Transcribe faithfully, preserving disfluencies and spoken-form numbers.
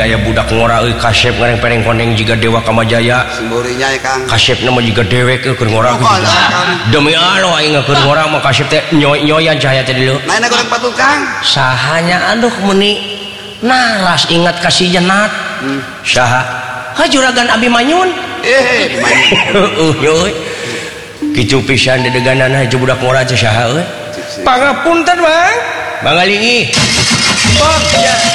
aya budak ngora euy kasep ngareng pereng koneng jiga Dewa Kamajaya simburinya ya Kang kasep nama jiga dewek keur ngora demi Allah aing keur ngora mah kasep teh nyoy-nyoyan cahaya teh dieu naina goreng patukang sahanya aduh meuni naras ingat kasih jenat hmm. saha ha juragan Abimanyun eh uh euy kitu pisan dedeganana hiji budak ngora teh saha euy pangapunten Bang Bang Alingi oh ya